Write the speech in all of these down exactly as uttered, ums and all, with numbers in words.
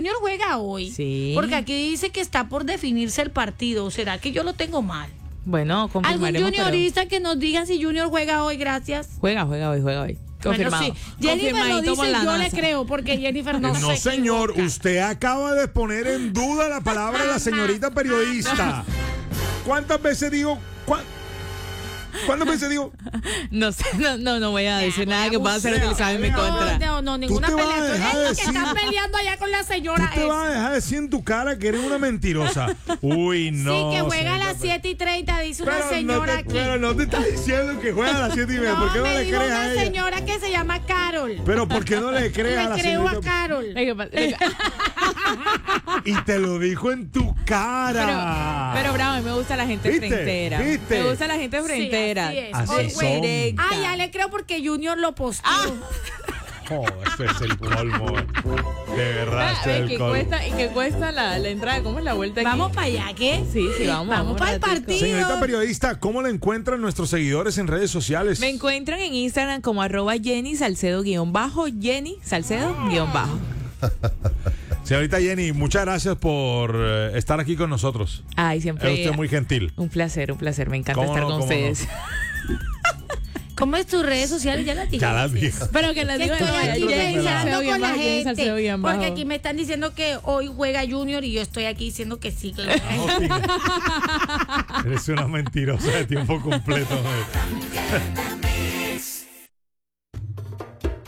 Junior juega hoy. Sí. Porque aquí dice que está por definirse el partido. ¿Será que yo lo tengo mal? Bueno, ¿Algún confirmaremos. juniorista pero... que nos diga si Junior juega hoy? Gracias. Juega, juega hoy, juega hoy. Confirmado. Bueno, sí. Jennifer lo Confirmadito dice, por la yo le NASA. creo, porque Jennifer no, No, se señor, equivoca. usted acaba de poner en duda la palabra de la señorita periodista. ¿Cuántas veces digo? ¿Cuán- ¿Cuántas veces digo? No sé, no, no, no voy a decir voy nada a que pueda ser abusar. utilizado en mi No, contra. No, no, ninguna te vas a pelea. Tú dejar eres de la que decir- está peleando allá con la Tú señora. te esa. vas a dejar decir en tu cara que eres una mentirosa. Uy, no. Sí, que juega a señorita las siete y treinta, dice una Pero señora no te, aquí. Pero no te está diciendo que juega a las siete y media. No, ¿Por qué no me le dijo crees una a ella? señora que se llama Carol. Pero ¿por qué no le crees a Le la creo a señorita? Carol. Lo que pasa- lo que- Y te lo dijo en tu Pero, cara. pero bravo, a mí me gusta la gente ¿Viste? frentera. ¿Viste? Me gusta la gente Sí, frentera. así es. Así Hoy, güey. son. Directa. Ah, ya le creo porque Junior lo posteó. Oh, este es el colmo. De verdad, Ah, este ve, es el ¿qué colmo. cuesta, ¿Y qué cuesta la, la entrada? ¿Cómo es la vuelta aquí? Vamos para allá, ¿qué? Sí, sí, vamos. Vamos para el un ratico. partido. Señorita periodista, ¿cómo la encuentran nuestros seguidores en redes sociales? Me encuentran en Instagram como arroba Jenny Salcedo guión bajo, Jenny Salcedo guión bajo. Señorita Jenny, muchas gracias por eh, estar aquí con nosotros. Ay, siempre. Es usted muy gentil. Un placer, un placer. Me encanta ¿Cómo estar no, con cómo no? ustedes. ¿Cómo es tus redes sociales? Ya las dije. Ya las dije. Pero que les Que digo, estoy no, aquí Jenny pensando Salcedo con guión la bajo, Jenny Salcedo gente. guión Porque bajo. aquí me están diciendo que hoy juega Junior y yo estoy aquí diciendo que sí. Que lo No, sí. Eres una mentirosa de tiempo completo.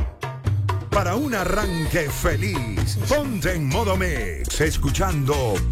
Para un arranque feliz, ponte en modo mix, escuchando